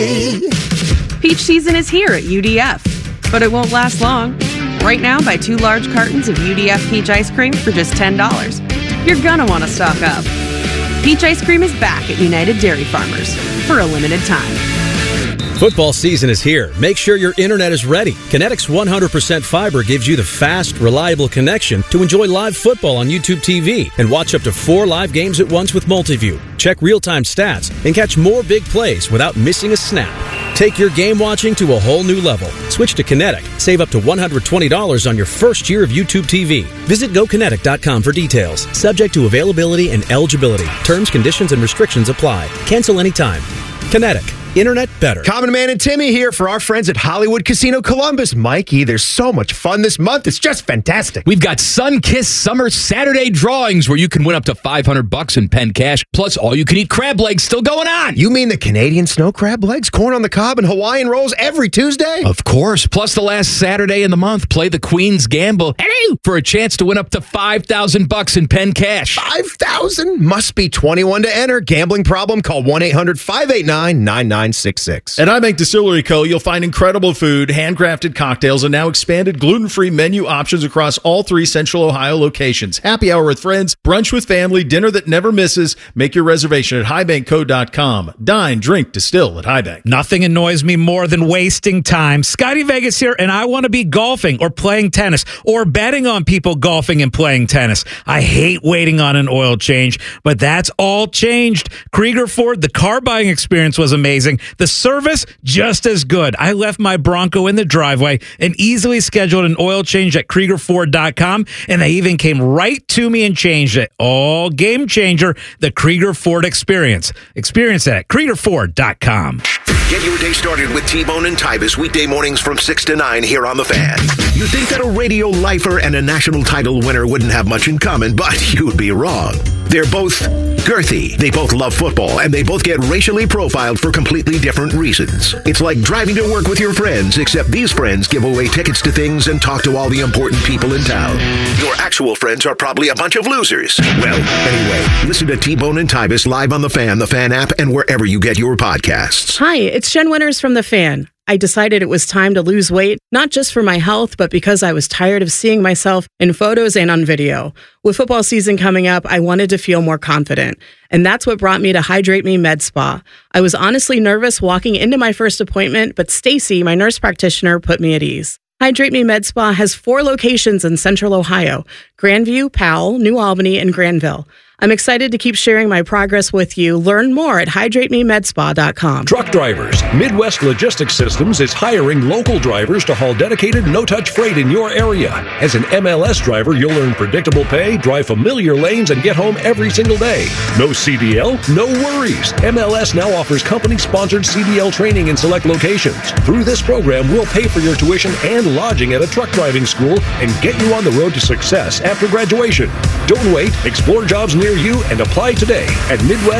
Peach season is here at UDF, but it won't last long. Right now, buy 2 large cartons of UDF peach ice cream for just $10. You're gonna want to stock up. Peach ice cream is back at United Dairy Farmers for a limited time. Football season is here. Make sure your internet is ready. Kinetic's 100% fiber gives you the fast, reliable connection to enjoy live football on YouTube TV and watch up to 4 live games at once with Multiview. Check real-time stats and catch more big plays without missing a snap. Take your game watching to a whole new level. Switch to Kinetic. Save up to $120 on your first year of YouTube TV. Visit GoKinetic.com for details. Subject to availability and eligibility. Terms, conditions, and restrictions apply. Cancel anytime. Kinetic. Internet better. Common Man and Timmy here for our friends at Hollywood Casino Columbus. Mikey, there's so much fun this month. It's just fantastic. We've got Sun-Kissed Summer Saturday drawings where you can win up to $500 in pen cash, plus all-you-can-eat crab legs still going on. You mean the Canadian snow crab legs, corn on the cob, and Hawaiian rolls every Tuesday? Of course. Plus the last Saturday in the month, play the Queen's Gamble for a chance to win up to $5,000 in pen cash. $5,000? Must be 21 to enter. Gambling problem? Call 1-800-589-9966. At iBank Distillery Co., you'll find incredible food, handcrafted cocktails, and now expanded gluten-free menu options across all 3 Central Ohio locations. Happy hour with friends, brunch with family, dinner that never misses. Make your reservation at highbankco.com. Dine, drink, distill at Highbank. Nothing annoys me more than wasting time. Scotty Vegas here, and I want to be golfing or playing tennis or betting on people golfing and playing tennis. I hate waiting on an oil change, but that's all changed. Krieger Ford, the car buying experience was amazing. The service, just as good. I left my Bronco in the driveway and easily scheduled an oil change at KriegerFord.com, and they even came right to me and changed it. All game changer, the Krieger Ford experience. Experience that at KriegerFord.com. Get your day started with T-Bone and Tybus weekday mornings from 6 to 9 here on The Fan. You'd think that a radio lifer and a national title winner wouldn't have much in common, but you'd be wrong. They're both girthy, they both love football, and they both get racially profiled for completely different reasons. It's like driving to work with your friends, except these friends give away tickets to things and talk to all the important people in town. Your actual friends are probably a bunch of losers. Well, anyway, listen to T-Bone and Tybus live on The Fan app, and wherever you get your podcasts. Hi, it's Jen Winters from The Fan. I decided it was time to lose weight, not just for my health, but because I was tired of seeing myself in photos and on video. With football season coming up, I wanted to feel more confident. And that's what brought me to Hydrate Me Med Spa. I was honestly nervous walking into my first appointment, but Stacy, my nurse practitioner, put me at ease. Hydrate Me Med Spa has 4 locations in Central Ohio: Grandview, Powell, New Albany, and Granville. I'm excited to keep sharing my progress with you. Learn more at hydratememedspa.com. Truck drivers. Midwest Logistics Systems is hiring local drivers to haul dedicated, no-touch freight in your area. As an MLS driver, you'll earn predictable pay, drive familiar lanes, and get home every single day. No CDL? No worries. MLS now offers company-sponsored CDL training in select locations. Through this program, we'll pay for your tuition and lodging at a truck driving school and get you on the road to success after graduation. Don't wait. Explore jobs near you and apply today at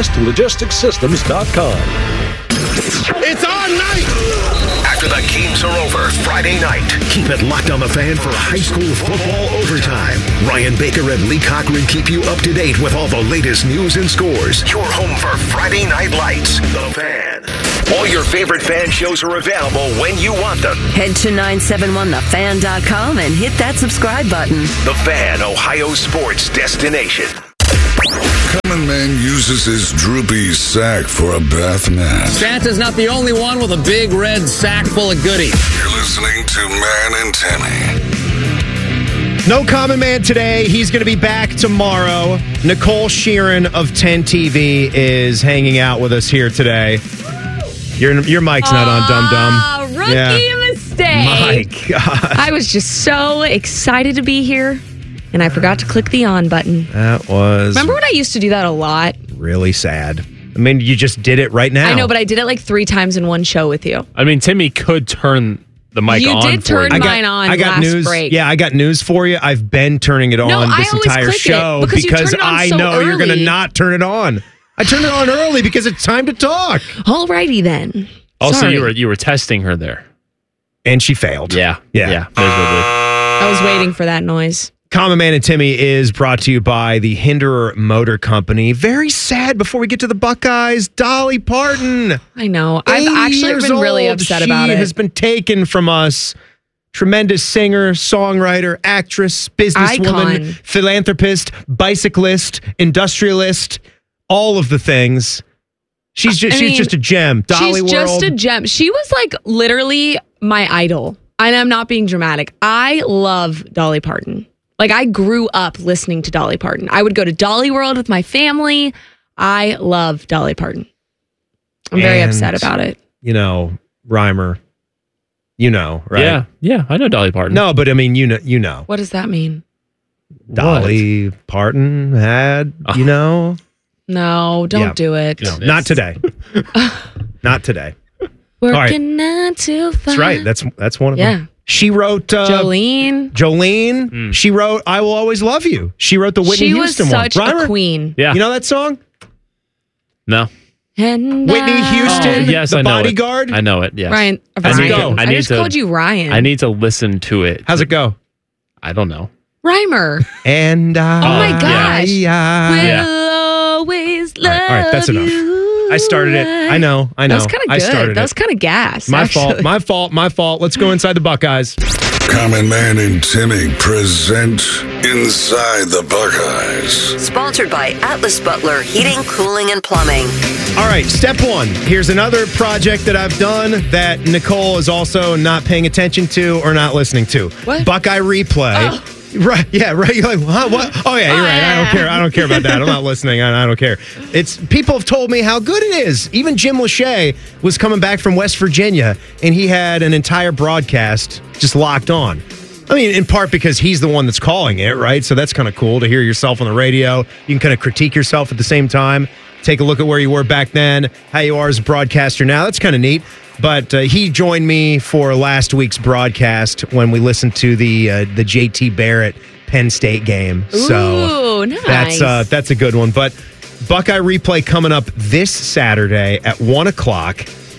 MidwestLogisticsSystems.com. It's on night! After the games are over Friday night, keep it locked on The Fan for high school football overtime. Ryan Baker and Lee Cochran keep you up to date with all the latest news and scores. Your home for Friday Night Lights, The Fan. All your favorite Fan shows are available when you want them. Head to 971thefan.com and hit that subscribe button. The Fan, Ohio sports destination. Common Man uses his droopy sack for a bath mat. Santa's not the only one with a big red sack full of goodies. You're listening to Man and Timmy. No Common Man today. He's going to be back tomorrow. Nicole Sheeran of 10 TV is hanging out with us here today. Your mic's not on, dum-dum. Rookie mistake. My God. I was just so excited to be here, and I forgot to click the on button. That was... Remember when I used to do that a lot? Really sad. I mean, you just did it right now. I know, but I did it like 3 times in one show with you. I mean, Timmy could turn the mic on. You did turn mine on last break. Yeah, I got news for you. I've been turning it on this entire show because I know you're going to not turn it on. I turned it on early because it's time to talk. Alrighty then. Also, you were testing her there. And she failed. Yeah. Miserably. I was waiting for that noise. Common Man and Timmy is brought to you by the Hinderer Motor Company. Very sad before we get to the Buckeyes. Dolly Parton. I know. I've actually been really upset about it. She has been taken from us. Tremendous singer, songwriter, actress, businesswoman, Icon. Philanthropist, bicyclist, industrialist, all of the things. She's just a gem. Dolly She's World. just a gem. She was like literally my idol. And I'm not being dramatic. I love Dolly Parton. Like, I grew up listening to Dolly Parton. I would go to Dolly World with my family. I love Dolly Parton. I'm very upset about it. You know, Reimer. You know, right? Yeah, I know Dolly Parton. No, but I mean, you know. What does that mean? Dolly Parton had, you know. No, don't do it. No, not today. Not today. Working 9 to 5. That's right. That's one of them. She wrote Jolene. She wrote "I Will Always Love You." She wrote the Whitney Houston one. She was such a queen. Yeah. You know that song? No. And Whitney Houston. Yes, The I know Bodyguard. It. I know it. Yes. Ryan. How's it go? I just called you Ryan. I need to listen to it. How's it go? I don't know. Reimer. And oh my gosh. We'll always love all right, that's enough. I started it. I know. That was kind of good. I started that was kind of gas. My fault. Let's go inside the Buckeyes. Common Man and Timmy present Inside the Buckeyes. Sponsored by Atlas Butler Heating, Cooling, and Plumbing. All right, step one. Here's another project that I've done that Nicole is also not paying attention to or not listening to. What? Buckeye Replay. Oh. Right, yeah, right. You're like, huh, what? Oh, yeah, you're right. I don't care about that. I'm not listening. I don't care. People have told me how good it is. Even Jim Lachey was coming back from West Virginia, and he had an entire broadcast just locked on. I mean, in part because he's the one that's calling it, right? So that's kind of cool to hear yourself on the radio. You can kind of critique yourself at the same time. Take a look at where you were back then, how you are as a broadcaster now. That's kind of neat. But he joined me for last week's broadcast when we listened to the JT Barrett Penn State game. So nice. That's a good one. But Buckeye Replay coming up this Saturday at 1 o'clock,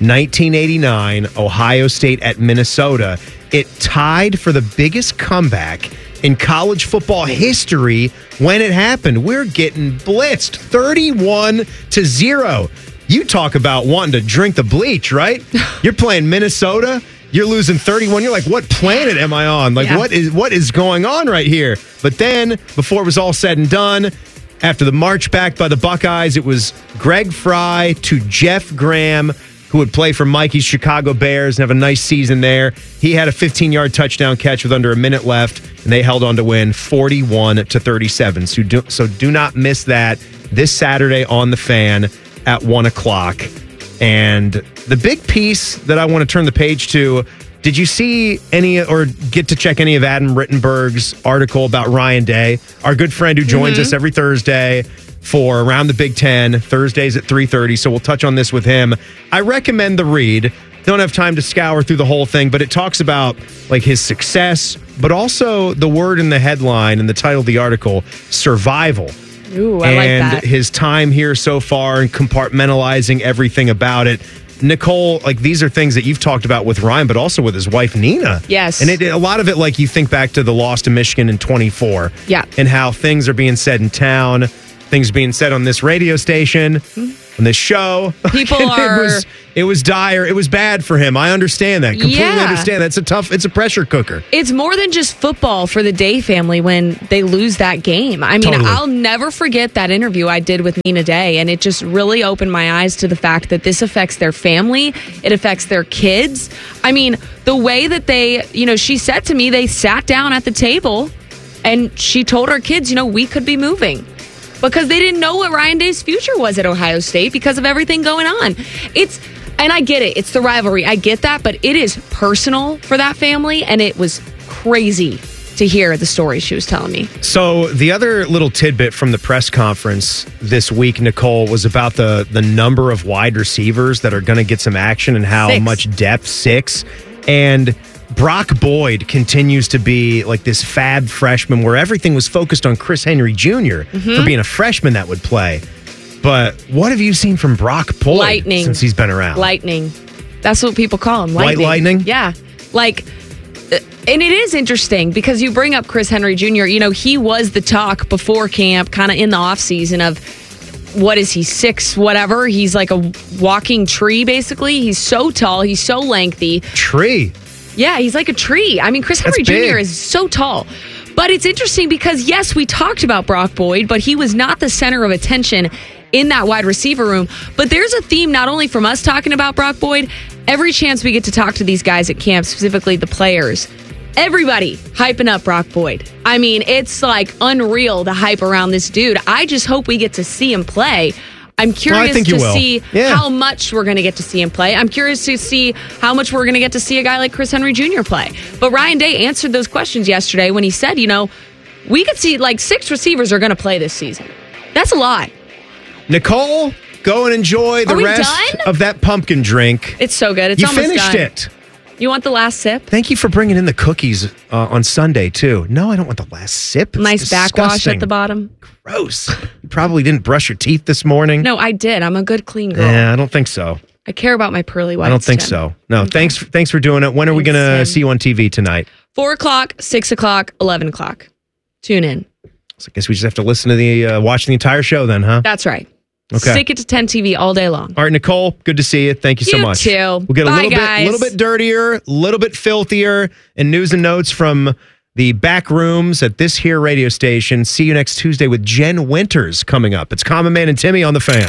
1989, Ohio State at Minnesota. It tied for the biggest comeback in college football history when it happened. We're getting blitzed 31-0. You talk about wanting to drink the bleach, right? You're playing Minnesota. You're losing 31. You're like, what planet am I on? Like, what is going on right here? But then, before it was all said and done, after the march back by the Buckeyes, it was Greg Fry to Jeff Graham, who would play for Mikey's Chicago Bears and have a nice season there. He had a 15-yard touchdown catch with under a minute left, and they held on to win 41-37. So do not miss that this Saturday on The Fan at 1 o'clock. And the big piece that I want to turn the page to, did you see any or get to check any of Adam Rittenberg's article about Ryan Day, our good friend who joins us every Thursday for Around the Big Ten, Thursdays at 3:30. So we'll touch on this with him. I recommend the read. Don't have time to scour through the whole thing, but it talks about like his success, but also the word in the headline and the title of the article, survival. Ooh, I like that. And his time here so far and compartmentalizing everything about it. Nicole, like these are things that you've talked about with Ryan, but also with his wife, Nina. Yes. And a lot of it, like you think back to the loss to Michigan in 24. Yeah. And how things are being said in town, things being said on this radio station, on this show. People It was dire. It was bad for him. I understand that. Completely understand. It's a pressure cooker. It's more than just football for the Day family when they lose that game. I mean, I'll never forget that interview I did with Nina Day, and it just really opened my eyes to the fact that this affects their family. It affects their kids. I mean, the way that she said to me, they sat down at the table and she told her kids, we could be moving. Because they didn't know what Ryan Day's future was at Ohio State because of everything going on. And I get it. It's the rivalry. I get that. But it is personal for that family. And it was crazy to hear the story she was telling me. So the other little tidbit from the press conference this week, Nicole, was about the number of wide receivers that are going to get some action and how much depth, 6. And Brock Boyd continues to be like this fab freshman where everything was focused on Chris Henry Jr. For being a freshman that would play. But what have you seen from Brock Boyd Lightning. Since he's been around? Lightning. That's what people call him. Lightning? Yeah. Like, And it is interesting because you bring up Chris Henry Jr. You know, he was the talk before camp, kind of in the offseason of, what is he, 6 whatever? He's like a walking tree, basically. He's so tall. He's so lengthy. Tree? Yeah, he's like a tree. I mean, Chris Henry Jr. is so tall. But it's interesting because, yes, we talked about Brock Boyd, but he was not the center of attention in that wide receiver room. But there's a theme not only from us talking about Brock Boyd, every chance we get to talk to these guys at camp, specifically the players, everybody hyping up Brock Boyd. I mean, it's like unreal, the hype around this dude. I just hope we get to see him play. I'm curious to see how much we're going to get to see him play. I'm curious to see how much we're going to get to see a guy like Chris Henry Jr. play. But Ryan Day answered those questions yesterday when he said, you know, we could see like 6 receivers are going to play this season. That's a lot. Nicole, go and enjoy the rest of that pumpkin drink. It's so good. It's almost finished done. it. You want the last sip? Thank you for bringing in the cookies on Sunday, too. No, I don't want the last sip. It's nice backwash disgusting. at the bottom. Gross. You probably didn't brush your teeth this morning. No, I did. I'm a good, clean girl. Yeah, I don't think so. I care about my pearly whites. I don't think so. No, thanks for doing it. When are we going to see you on TV tonight? 4 o'clock, 6 o'clock, 11 o'clock. Tune in. So I guess we just have to listen to watch the entire show then, huh? That's right. Okay. Stick it to 10 TV all day long. All right, Nicole, good to see you. Thank you so much. You too. We'll get Bye, a little bit dirtier, a little bit filthier, and news and notes from the back rooms at this here radio station. See you next Tuesday with Jen Winters coming up. It's Common Man and Timmy on the Fan.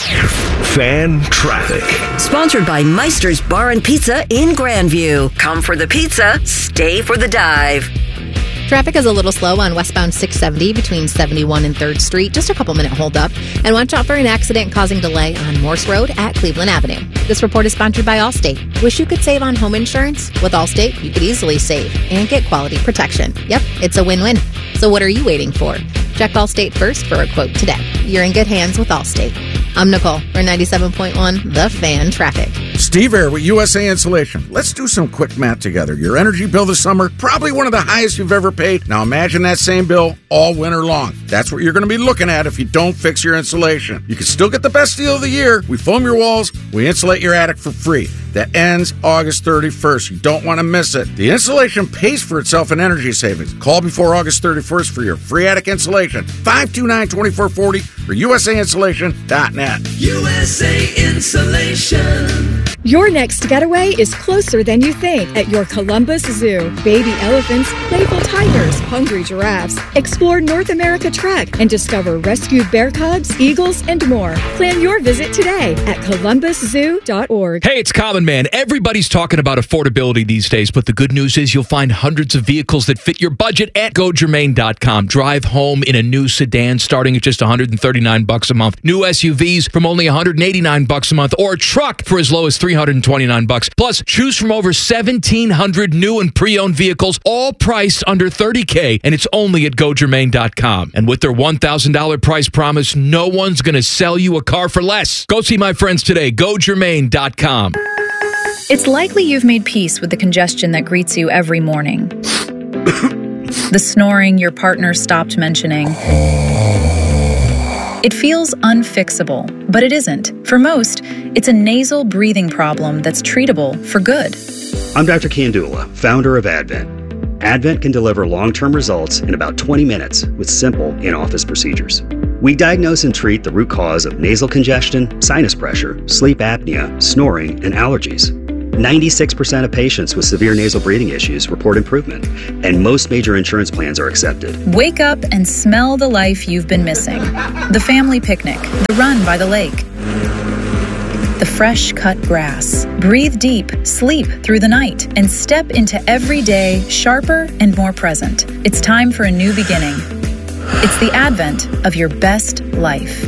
Fan Traffic. Sponsored by Meister's Bar and Pizza in Grandview. Come for the pizza, stay for the dive. Traffic is a little slow on westbound 670 between 71 and 3rd Street. Just a couple-minute holdup. And watch out for an accident causing delay on Morse Road at Cleveland Avenue. This report is sponsored by Allstate. Wish you could save on home insurance? With Allstate, you could easily save and get quality protection. Yep, it's a win-win. So what are you waiting for? Check Allstate first for a quote today. You're in good hands with Allstate. I'm Nicole for 97.1 The Fan Traffic. Steve here with USA Insulation. Let's do some quick math together. Your energy bill this summer, probably one of the highest you've ever paid. Now imagine that same bill all winter long. That's what you're going to be looking at if you don't fix your insulation. You can still get the best deal of the year. We foam your walls, we insulate your attic for free. That ends August 31st. You don't want to miss it. The insulation pays for itself in energy savings. Call before August 31st for your free attic insulation. 529-2440 or usainsulation.net. USA Insulation. Your next getaway is closer than you think at your Columbus Zoo. Baby elephants, playful tigers, hungry giraffes. Explore North America Trek and discover rescued bear cubs, eagles, and more. Plan your visit today at columbuszoo.org. Hey, it's Common Man. Everybody's talking about affordability these days, but the good news is you'll find hundreds of vehicles that fit your budget at GoGermain.com. Drive home in a new sedan starting at just $139 a month. New SUVs from only $189 a month, or a truck for as low as $329. Plus, choose from over 1,700 new and pre-owned vehicles, all priced under $30K, and it's only at GoGermain.com. And with their $1,000 price promise, no one's going to sell you a car for less. Go see my friends today. GoGermain.com. It's likely you've made peace with the congestion that greets you every morning. The snoring your partner stopped mentioning. It feels unfixable, but it isn't. For most, it's a nasal breathing problem that's treatable for good. I'm Dr. Kandula, founder of Advent. Advent can deliver long-term results in about 20 minutes with simple in-office procedures. We diagnose and treat the root cause of nasal congestion, sinus pressure, sleep apnea, snoring, and allergies. 96% of patients with severe nasal breathing issues report improvement, and most major insurance plans are accepted. Wake up and smell the life you've been missing. The family picnic, the run by the lake, the fresh cut grass. Breathe deep, sleep through the night, and step into every day sharper and more present. It's time for a new beginning. It's the advent of your best life.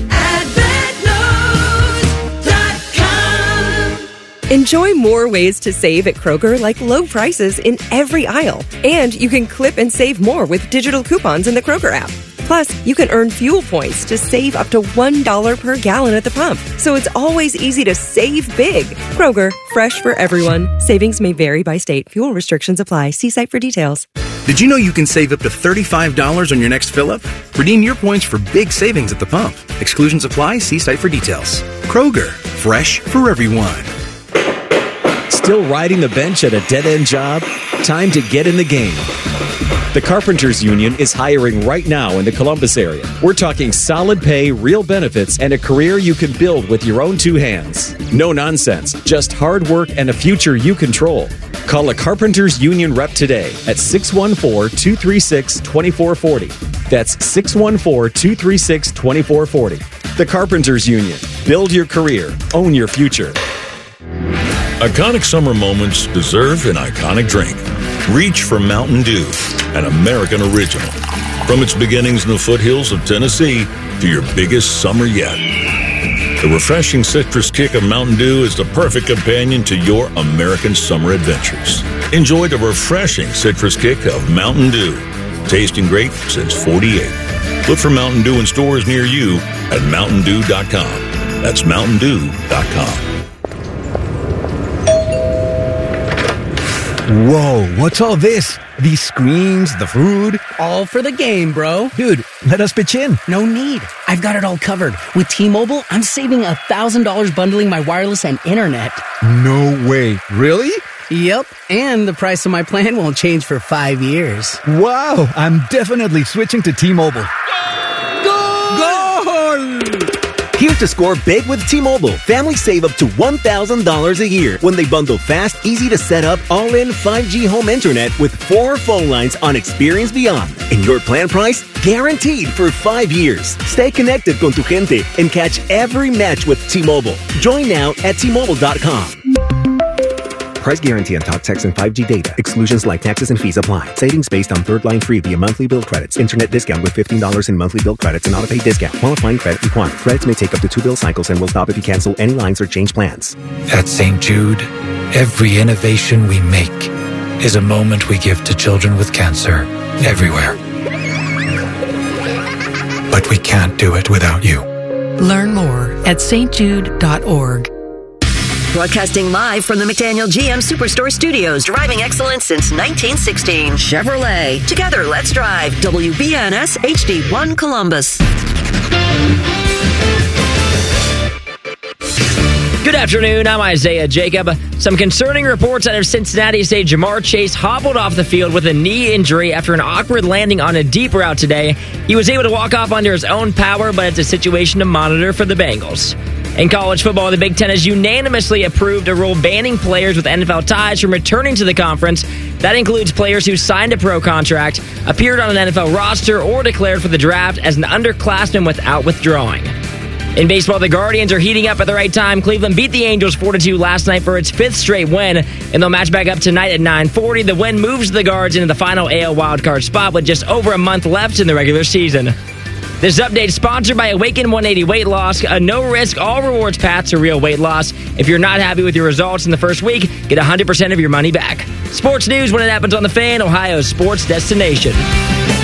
Enjoy more ways to save at Kroger, like low prices in every aisle. And you can clip and save more with digital coupons in the Kroger app. Plus, you can earn fuel points to save up to $1 per gallon at the pump. So it's always easy to save big. Kroger, fresh for everyone. Savings may vary by state. Fuel restrictions apply. See site for details. Did you know you can save up to $35 on your next fill-up? Redeem your points for big savings at the pump. Exclusions apply. See site for details. Kroger, fresh for everyone. Still riding the bench at a dead-end job? Time to get in the game. The Carpenters Union is hiring right now in the Columbus area. We're talking solid pay, real benefits, and a career you can build with your own two hands. No nonsense, just hard work and a future you control. Call a Carpenters Union rep today at 614-236-2440. That's 614-236-2440. The Carpenters Union. Build your career. Own your future. Iconic summer moments deserve an iconic drink. Reach for Mountain Dew, an American original. From its beginnings in the foothills of Tennessee to your biggest summer yet. The refreshing citrus kick of Mountain Dew is the perfect companion to your American summer adventures. Enjoy the refreshing citrus kick of Mountain Dew. Tasting great since '48. Look for Mountain Dew in stores near you at MountainDew.com. That's MountainDew.com. Whoa, what's all this? These screens, the food? All for the game, bro. Dude, let us pitch in. No need. I've got it all covered. With T-Mobile, I'm saving $1,000 bundling my wireless and internet. No way. Really? Yep, and the price of my plan won't change for 5 years. Wow, I'm definitely switching to T-Mobile. Goal! Here's to score big with T-Mobile. Families save up to $1,000 a year when they bundle fast, easy to set up, all-in 5G home internet with 4 phone lines on Experience Beyond. And your plan price? Guaranteed for 5 years. Stay connected con tu gente and catch every match with T-Mobile. Join now at T-Mobile.com. Price guarantee on talk, text, and 5G data. Exclusions like taxes and fees apply. Savings based on third line free via monthly bill credits. Internet discount with $15 in monthly bill credits and auto-pay discount. Qualifying credit required. Credits may take up to 2 bill cycles and will stop if you cancel any lines or change plans. At St. Jude, every innovation we make is a moment we give to children with cancer everywhere. But we can't do it without you. Learn more at stjude.org. Broadcasting live from the McDaniel GM Superstore Studios. Driving excellence since 1916. Chevrolet. Together, let's drive. WBNS HD1 Columbus. Good afternoon. I'm Isaiah Jacob. Some concerning reports out of Cincinnati say Jamar Chase hobbled off the field with a knee injury after an awkward landing on a deep route today. He was able to walk off under his own power, but it's a situation to monitor for the Bengals. In college football, the Big Ten has unanimously approved a rule banning players with NFL ties from returning to the conference. That includes players who signed a pro contract, appeared on an NFL roster, or declared for the draft as an underclassman without withdrawing. In baseball, the Guardians are heating up at the right time. Cleveland beat the Angels 4-2 last night for its 5th straight win, and they'll match back up tonight at 9:40. The win moves the Guards into the final AL wildcard spot with just over a month left in the regular season. This update is sponsored by Awaken 180 Weight Loss, a no-risk, all-rewards path to real weight loss. If you're not happy with your results in the first week, get 100% of your money back. Sports news when it happens on The Fan, Ohio's sports destination.